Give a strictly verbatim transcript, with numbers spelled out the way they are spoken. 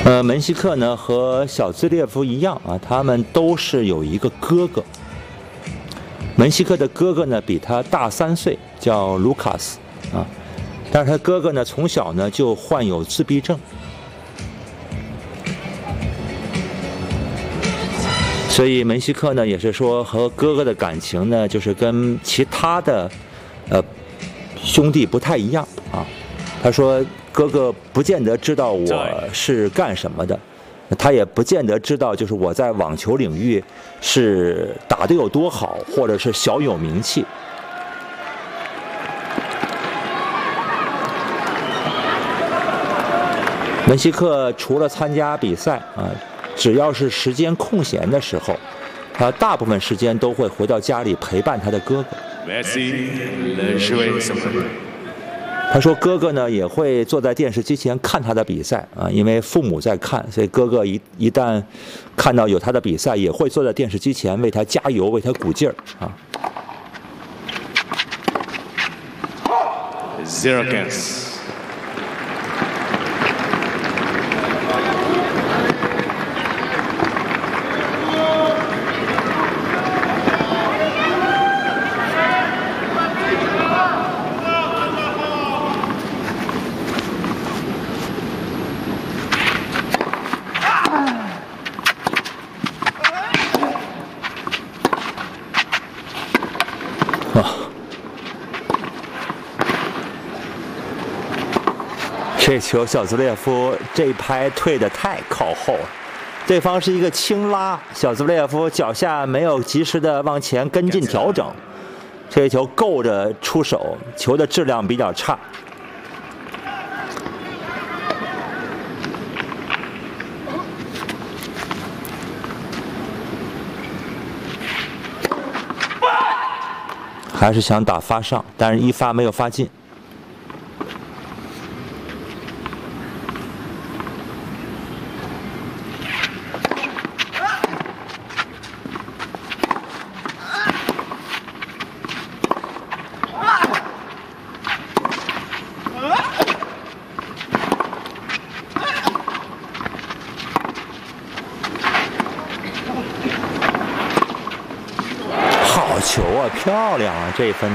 呃，门西克呢和小兹列夫一样啊，他们都是有一个哥哥。门西克的哥哥呢比他大三岁，叫卢卡斯啊，但是他哥哥呢从小呢就患有自闭症，所以门西克呢也是说和哥哥的感情呢就是跟其他的呃兄弟不太一样啊。他说哥哥不见得知道我是干什么的，他也不见得知道就是我在网球领域是打得有多好，或者是小有名气。门西克除了参加比赛啊，只要是时间空闲的时候，他大部分时间都会回到家里陪伴他的哥哥。他说哥哥呢也会坐在电视机前看他的比赛啊，因为父母在看，所以哥哥一一旦看到有他的比赛，也会坐在电视机前为他加油，为他鼓劲儿啊。 Zero against. 这球小兹列夫这一拍退得太靠后了，对方是一个轻拉，小兹列夫脚下没有及时的往前跟进调整，这球够着出手，球的质量比较差。还是想打发上，但是一发没有发进。好球啊，漂亮啊，这一分。